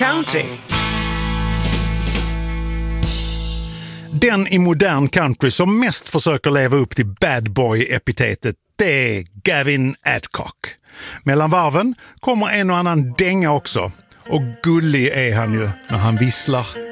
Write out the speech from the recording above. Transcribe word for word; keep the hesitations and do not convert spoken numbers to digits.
Country. Den i modern country som mest försöker leva upp till bad boy-epitetet, det är Gavin Adcock. Mellan varven kommer en och annan dänga också. Och gullig är han ju när han visslar.